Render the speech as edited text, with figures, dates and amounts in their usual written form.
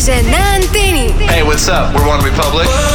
Deja na anteni. Hey, what's up? We're One Republic.